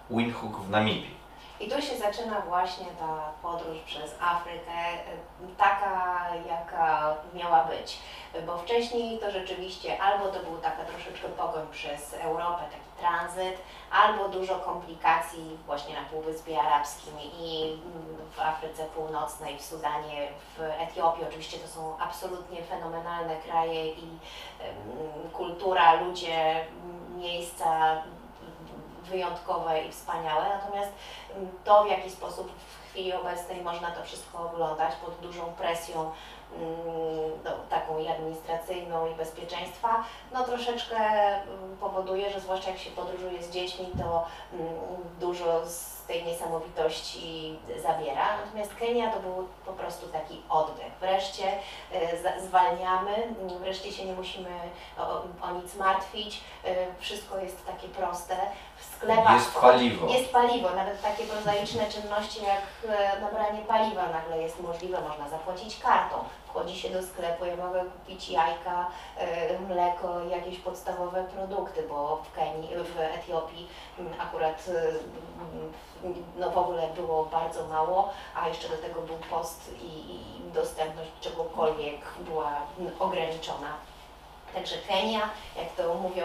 Windhoek w Namibii. I tu się zaczyna właśnie ta podróż przez Afrykę, taka jaka miała być. Bo wcześniej to rzeczywiście albo to był taka troszeczkę pogoń przez Europę, taki tranzyt, albo dużo komplikacji właśnie na Półwyspie Arabskim i w Afryce Północnej, w Sudanie, w Etiopii. Oczywiście to są absolutnie fenomenalne kraje i kultura, ludzie, miejsca wyjątkowe i wspaniałe, natomiast to, w jaki sposób w chwili obecnej można to wszystko oglądać pod dużą presją taką i administracyjną i bezpieczeństwa, no troszeczkę powoduje, że zwłaszcza jak się podróżuje z dziećmi, to dużo z tej niesamowitości zabiera. Natomiast Kenia to był po prostu taki oddech. Wreszcie zwalniamy, wreszcie się nie musimy o nic martwić, wszystko jest takie proste. W sklepach Jest paliwo, nawet takie prozaiczne czynności jak nabranie paliwa nagle jest możliwe, można zapłacić kartą. Wchodzi się do sklepu, ja mogę kupić jajka, mleko, jakieś podstawowe produkty, bo w Kenii, w Etiopii akurat no w ogóle było bardzo mało, a jeszcze do tego był post i dostępność czegokolwiek była ograniczona. Także Kenia, jak to mówią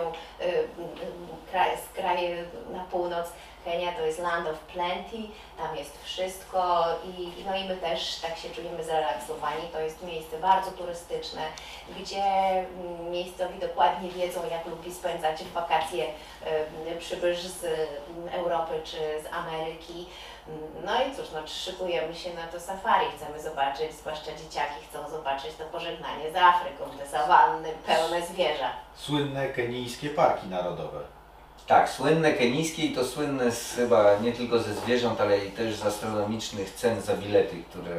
kraje na północ, Kenia to jest land of plenty, tam jest wszystko no i my też tak się czujemy zrelaksowani. To jest miejsce bardzo turystyczne, gdzie miejscowi dokładnie wiedzą, jak lubi spędzać wakacje przybysz z Europy czy z Ameryki. No i cóż, no szykujemy się na to safari, chcemy zobaczyć, zwłaszcza dzieciaki chcą zobaczyć to pożegnanie z Afryką, te sawanny pełne zwierząt. Słynne kenijskie parki narodowe. Tak, słynne kenijskie i to słynne chyba nie tylko ze zwierząt, ale i też z astronomicznych cen za bilety,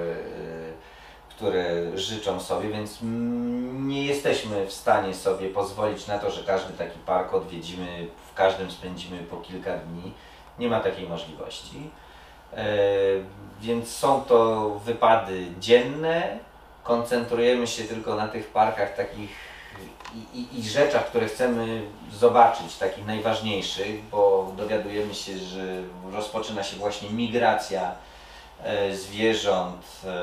które życzą sobie, więc nie jesteśmy w stanie sobie pozwolić na to, że każdy taki park odwiedzimy, w każdym spędzimy po kilka dni. Nie ma takiej możliwości. Więc są to wypady dzienne, koncentrujemy się tylko na tych parkach takich i rzeczach, które chcemy zobaczyć, takich najważniejszych, bo dowiadujemy się, że rozpoczyna się właśnie migracja zwierząt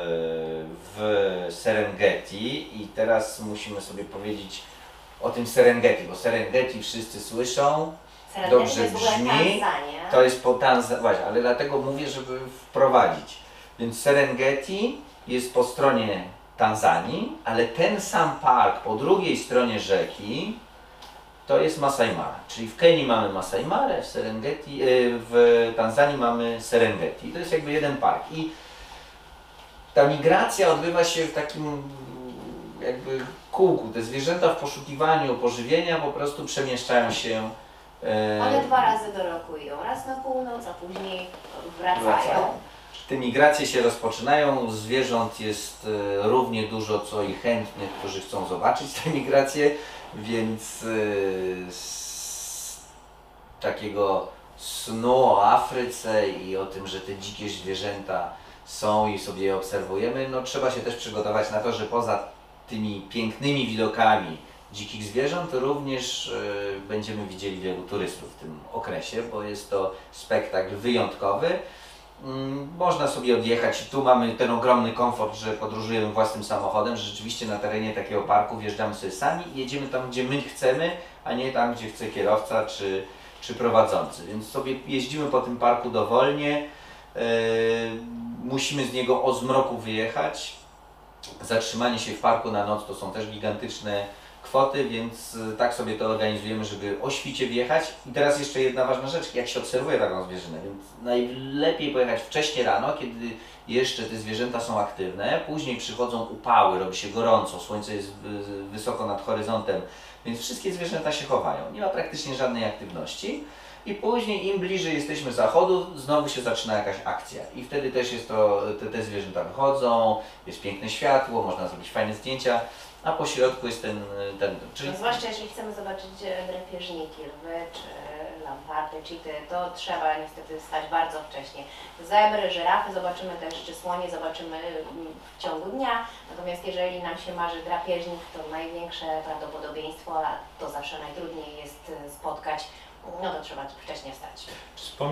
w Serengeti i teraz musimy sobie powiedzieć o tym Serengeti, bo Serengeti wszyscy słyszą, dobrze brzmi, to jest po Tanzanii, właśnie, ale dlatego mówię, żeby wprowadzić. Więc Serengeti jest po stronie Tanzanii, ale ten sam park po drugiej stronie rzeki to jest Masai Mara. Czyli w Kenii mamy Masai Marę, w Serengeti, w Tanzanii mamy Serengeti. To jest jakby jeden park. I ta migracja odbywa się w takim jakby kółku. Te zwierzęta w poszukiwaniu pożywienia po prostu przemieszczają się. One 2 razy do roku idą, raz na północ, a później wracają. Te migracje się rozpoczynają, zwierząt jest równie dużo, co i chętnych, którzy chcą zobaczyć te migracje, więc z takiego snu o Afryce i o tym, że te dzikie zwierzęta są i sobie je obserwujemy, no trzeba się też przygotować na to, że poza tymi pięknymi widokami dzikich zwierząt również będziemy widzieli wielu turystów w tym okresie, bo jest to spektakl wyjątkowy. Można sobie odjechać. Tu mamy ten ogromny komfort, że podróżujemy własnym samochodem, że rzeczywiście na terenie takiego parku wjeżdżamy sobie sami i jedziemy tam, gdzie my chcemy, a nie tam, gdzie chce kierowca czy prowadzący. Więc sobie jeździmy po tym parku dowolnie. Musimy z niego o zmroku wyjechać. Zatrzymanie się w parku na noc to są też gigantyczne kwoty, więc tak sobie to organizujemy, żeby o świcie wjechać. I teraz jeszcze jedna ważna rzecz, jak się obserwuje taką zwierzynę, więc najlepiej pojechać wcześnie rano, kiedy jeszcze te zwierzęta są aktywne, później przychodzą upały, robi się gorąco, słońce jest wysoko nad horyzontem, więc wszystkie zwierzęta się chowają, nie ma praktycznie żadnej aktywności. I później im bliżej jesteśmy zachodu, znowu się zaczyna jakaś akcja. I wtedy też jest to, te zwierzęta wychodzą, jest piękne światło, można zrobić fajne zdjęcia, a po środku jest czyli... No zwłaszcza jeśli chcemy zobaczyć drapieżniki, lwy czy lamparty, cheety, to trzeba niestety stać bardzo wcześnie. Zebry, żyrafy zobaczymy też, czy słonie zobaczymy w ciągu dnia, natomiast jeżeli nam się marzy drapieżnik, to największe prawdopodobieństwo, a to zawsze najtrudniej jest spotkać, no to trzeba wcześniej wstać.